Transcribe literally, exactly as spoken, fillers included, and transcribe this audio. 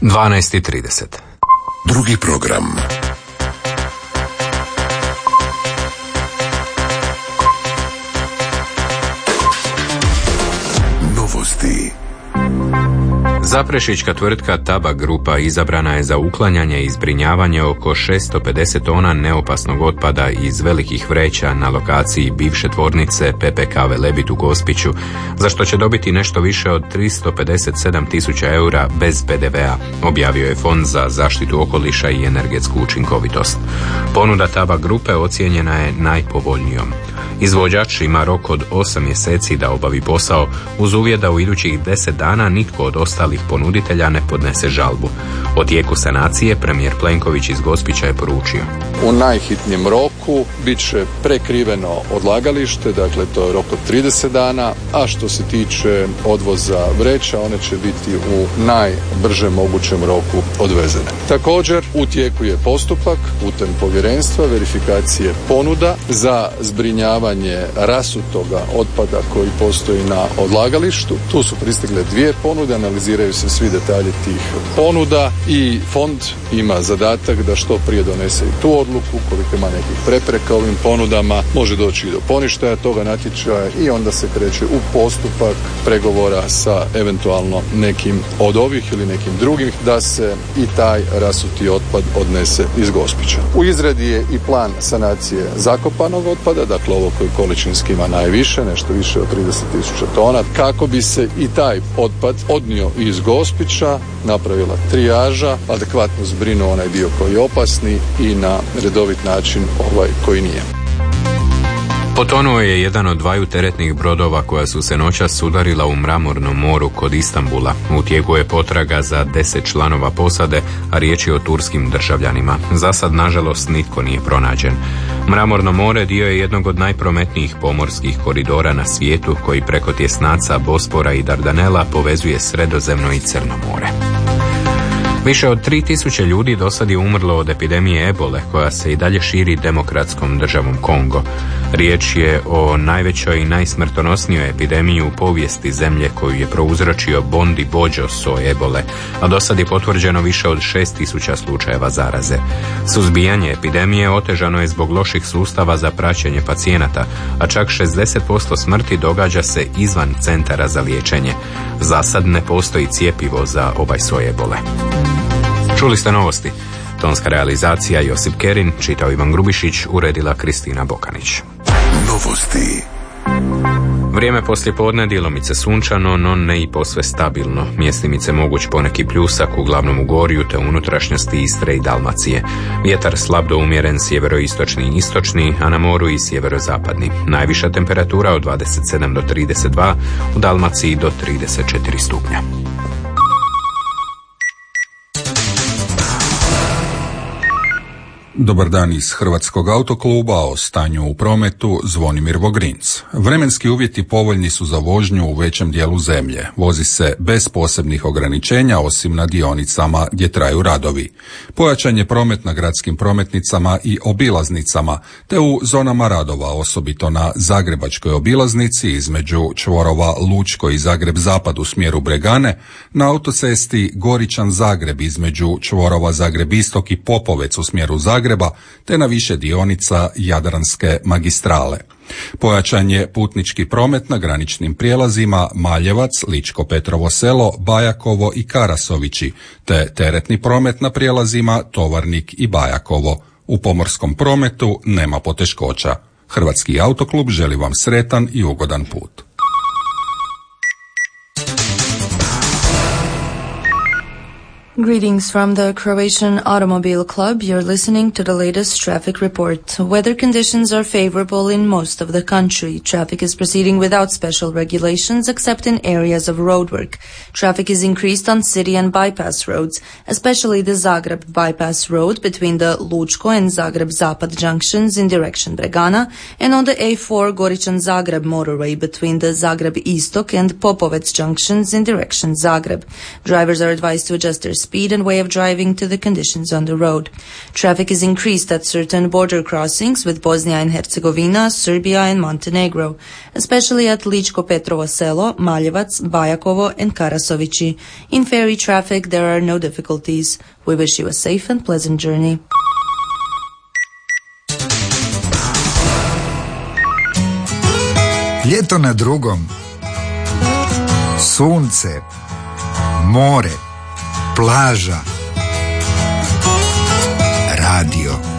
dvanaest i trideset. Drugi program. Novosti. Zaprešićka tvrtka Taba Grupa izabrana je za uklanjanje i zbrinjavanje oko šesto pedeset tona neopasnog otpada iz velikih vreća na lokaciji bivše tvornice P P K Velebit u Gospiću, za što će dobiti nešto više od tristo pedeset sedam tisuća eura bez P D V A, objavio je Fond za zaštitu okoliša i energetsku učinkovitost. Ponuda Taba Grupe ocijenjena je najpovoljnijom. Izvođač ima rok od osam mjeseci da obavi posao, uz uvjet da u idućih deset dana nitko od ostalih ponuditelja ne podnese žalbu. O tijeku sanacije premijer Plenković iz Gospića je poručio: u najhitnijem roku bit će prekriveno odlagalište, dakle to je rok od trideset dana, a što se tiče odvoza vreća, one će biti u najbržem mogućem roku odvezene. Također u tijeku je postupak putem povjerenstva verifikacije ponuda za zbrinjavanje rasutoga otpada koji postoji na odlagalištu. Tu su pristigle dvije ponude, analiziraju se svi detalji tih ponuda i fond ima zadatak da što prije donese i tu odluku. Koliko ima nekih prepreka ovim ponudama, može doći i do poništaja toga natječaja i onda se kreće u postupak pregovora sa eventualno nekim od ovih ili nekim drugim da se i taj rasuti otpad odnese iz Gospića. U izradi je i plan sanacije zakopanog otpada, dakle ovo koji količinski ima najviše, nešto više od trideset tisuća tona, kako bi se i taj otpad odnio iz Gospića, napravila trijaža, adekvatno zbrinuo onaj dio koji je opasni i na redovit način ovaj koji nije. Potonuo je jedan od dvaju teretnih brodova koja su se noćas sudarila u Mramornom moru kod Istanbula. U tijeku je potraga za deset članova posade, a riječ je o turskim državljanima. Za sad, nažalost, nitko nije pronađen. Mramorno more dio je jednog od najprometnijih pomorskih koridora na svijetu koji preko tjesnaca Bospora i Dardanela povezuje Sredozemno i Crno more. Više od tri tisuće ljudi dosad je umrlo od epidemije ebole koja se i dalje širi demokratskom državom Kongo. Riječ je o najvećoj i najsmrtonosnijoj epidemiji u povijesti zemlje koju je prouzročio Bondi Bođo so ebole, a dosad je potvrđeno više od šest tisuća slučajeva zaraze. Suzbijanje epidemije otežano je zbog loših sustava za praćenje pacijenata, a čak šezdeset posto smrti događa se izvan centara za liječenje. Za sad ne postoji cjepivo za ovaj soj ebole. Čuli ste novosti. Tonska realizacija Josip Kerin, čitao Ivan Grubišić, uredila Kristina Bokanić. Novosti. Vrijeme poslijepodne djelomice sunčano, no ne i posve stabilno. Mjestimice moguć poneki pljusak, uglavnom u Gorju te unutrašnjosti Istre i Dalmacije. Vjetar slab do umjeren sjeveroistočni i istočni, a na moru i sjeverozapadni. Najviša temperatura od dvadeset sedam do trideset dva, u Dalmaciji do trideset četiri stupnja. Dobar dan iz Hrvatskog autokluba, o stanju u prometu Zvonimir Vogrinc. Vremenski uvjeti povoljni su za vožnju u većem dijelu zemlje. Vozi se bez posebnih ograničenja osim na dionicama gdje traju radovi. Pojačan je promet na gradskim prometnicama i obilaznicama, te u zonama radova, osobito na Zagrebačkoj obilaznici između čvorova Lučko i Zagreb Zapad u smjeru Bregane, na autocesti Goričan-Zagreb između čvorova Zagreb Istok i Popovec u smjeru Zagreba, te na više dionica Jadranske magistrale. Pojačan je putnički promet na graničnim prijelazima Maljevac, Ličko-Petrovo selo, Bajakovo i Karasovići, te teretni promet na prijelazima Tovarnik i Bajakovo. U pomorskom prometu nema poteškoća. Hrvatski autoklub želi vam sretan i ugodan put. Greetings from the Croatian Automobile Club. You're listening to the latest traffic report. Weather conditions are favorable in most of the country. Traffic is proceeding without special regulations except in areas of roadwork. Traffic is increased on city and bypass roads, especially the Zagreb bypass road between the Lučko and Zagreb Zapad junctions in direction Bregana, and on the A four Goričan-Zagreb motorway between the Zagreb Istok and Popovec junctions in direction Zagreb. Drivers are advised to adjust their speed and way of driving to the conditions on the road. Traffic is increased at certain border crossings with Bosnia and Herzegovina, Serbia and Montenegro, especially at Ličko Petrovo Selo, Maljevac, Bajakovo and Karasovići. In ferry traffic there are no difficulties. We wish you a safe and pleasant journey. Ljeto na drugom. Sunce, more, plaža, radio.